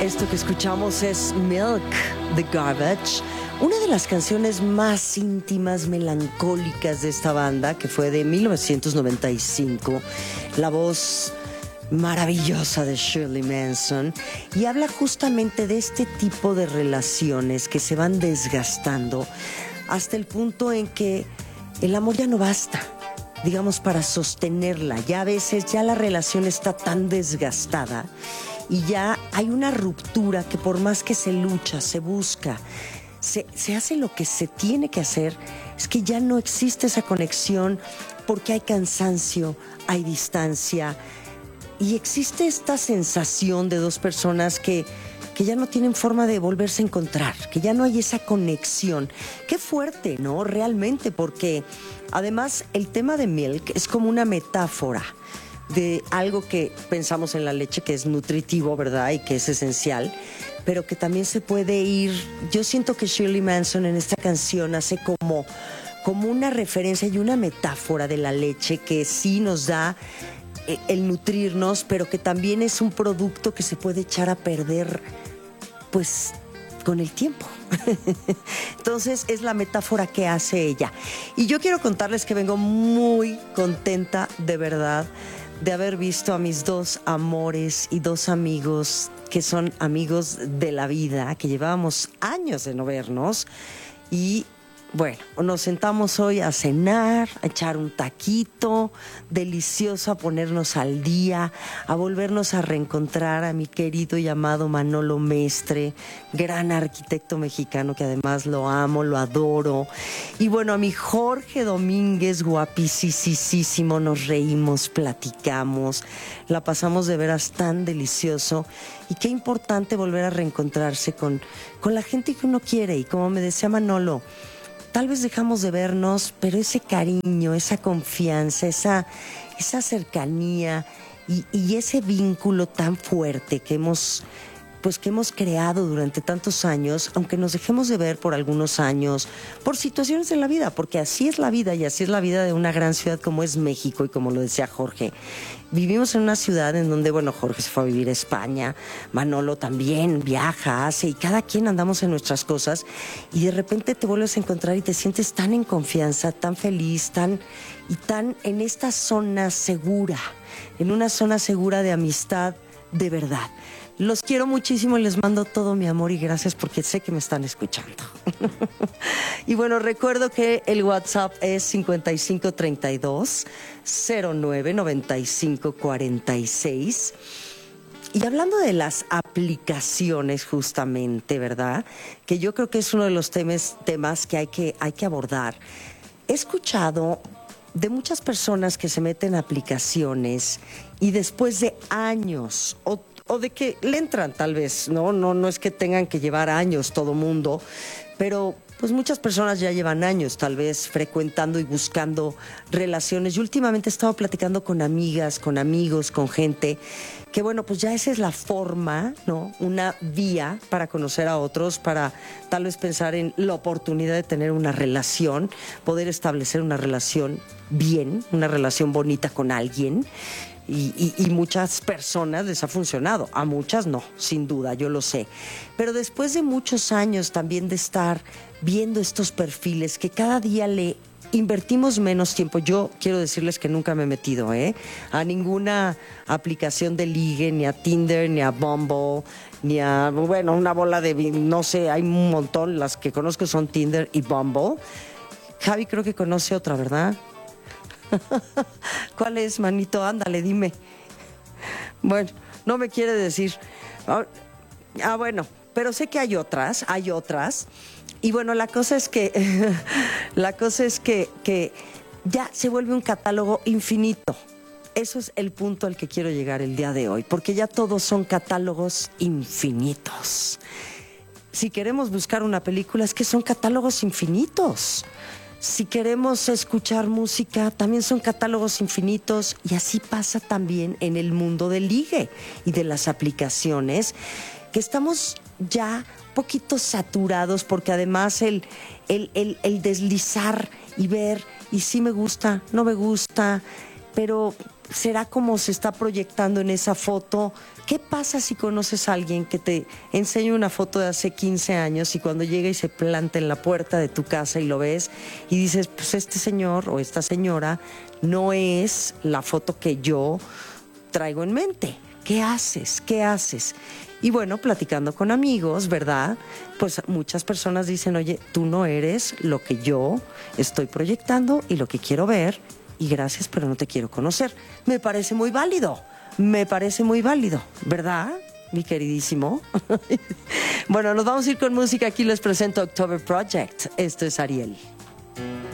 Esto que escuchamos es Milk, The Garbage, una de las canciones más íntimas, melancólicas de esta banda, que fue de 1995. La voz maravillosa de Shirley Manson, y habla justamente de este tipo de relaciones que se van desgastando hasta el punto en que el amor ya no basta, digamos, para sostenerla. Ya a veces ya la relación está tan desgastada y ya hay una ruptura que por más que se lucha, se busca, se hace lo que se tiene que hacer, es que ya no existe esa conexión porque hay cansancio, hay distancia y existe esta sensación de dos personas que ya no tienen forma de volverse a encontrar, que ya no hay esa conexión. Qué fuerte, ¿no? Realmente, porque además el tema de Milk es como una metáfora de algo que pensamos en la leche, que es nutritivo, ¿verdad? Y que es esencial, pero que también se puede ir. Yo siento que Shirley Manson en esta canción hace como una referencia y una metáfora de la leche que sí nos da el nutrirnos, pero que también es un producto que se puede echar a perder, pues, con el tiempo. Entonces es la metáfora que hace ella. Y yo quiero contarles que vengo muy contenta, de verdad, de haber visto a mis dos amores y dos amigos que son amigos de la vida, que llevábamos años de no vernos. Y bueno, nos sentamos hoy a cenar, a echar un taquito delicioso, a ponernos al día, a volvernos a reencontrar a mi querido y amado Manolo Mestre, gran arquitecto mexicano que además lo amo, lo adoro. Y bueno, a mi Jorge Domínguez, guapísimo, nos reímos, platicamos, la pasamos de veras tan delicioso. Y qué importante volver a reencontrarse con la gente que uno quiere. Y como me decía Manolo, tal vez dejamos de vernos, pero ese cariño, esa confianza, esa cercanía y ese vínculo tan fuerte que hemos creado durante tantos años, aunque nos dejemos de ver por algunos años, por situaciones de la vida, porque así es la vida y así es la vida de una gran ciudad como es México. Y como lo decía Jorge, vivimos en una ciudad en donde, bueno, Jorge se fue a vivir a España, Manolo también viaja, hace, y cada quien andamos en nuestras cosas, y de repente te vuelves a encontrar y te sientes tan en confianza, tan feliz, tan en esta zona segura, en una zona segura de amistad de verdad. Los quiero muchísimo y les mando todo mi amor y gracias porque sé que me están escuchando. Y bueno, recuerdo que el WhatsApp es 5532-099546. Y hablando de las aplicaciones justamente, ¿verdad? Que yo creo que es uno de los temas que hay que abordar. He escuchado de muchas personas que se meten a aplicaciones y después de años o de que le entran tal vez, no es que tengan que llevar años todo mundo, pero pues muchas personas ya llevan años tal vez frecuentando y buscando relaciones. Y últimamente he estado platicando con amigas, con amigos, con gente que bueno, pues ya esa es la forma, ¿no? Una vía para conocer a otros, para tal vez pensar en la oportunidad de tener una relación, poder establecer una relación bien, una relación bonita con alguien. Y muchas personas les ha funcionado, a muchas no, sin duda, yo lo sé. Pero después de muchos años también de estar viendo estos perfiles que cada día le invertimos menos tiempo. Yo quiero decirles que nunca me he metido a ninguna aplicación de ligue, ni a Tinder, ni a Bumble, ni a, bueno, una bola de, no sé, hay un montón. Las que conozco son Tinder y Bumble. Javi creo que conoce otra, ¿verdad? ¿Cuál es, manito? Ándale, dime. Bueno, no me quiere decir. Bueno, pero sé que hay otras. Y bueno, la cosa es que ya se vuelve un catálogo infinito. Eso es el punto al que quiero llegar el día de hoy, porque ya todos son catálogos infinitos. Si queremos buscar una película, es que son catálogos infinitos. Si queremos escuchar música, también son catálogos infinitos. Y así pasa también en el mundo del ligue y de las aplicaciones, que estamos ya un poquito saturados, porque además el deslizar y ver, y sí me gusta, no me gusta, pero será como se está proyectando en esa foto. ¿Qué pasa si conoces a alguien que te enseña una foto de hace 15 años y cuando llega y se planta en la puerta de tu casa y lo ves y dices, pues este señor o esta señora no es la foto que yo traigo en mente? ¿Qué haces? ¿Qué haces? Y bueno, platicando con amigos, ¿verdad? Pues muchas personas dicen, oye, tú no eres lo que yo estoy proyectando y lo que quiero ver, y gracias, pero no te quiero conocer. Me parece muy válido, ¿verdad, mi queridísimo? Bueno, nos vamos a ir con música. Aquí les presento October Project. Esto es Ariel.